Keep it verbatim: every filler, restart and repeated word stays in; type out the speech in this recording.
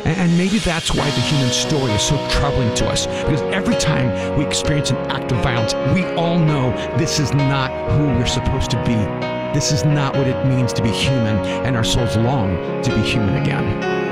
And, and maybe that's why the human story is so troubling to us, because every time we experience an act of violence, we all know this is not who we're supposed to be. This is not what it means to be human, and our souls long to be human again.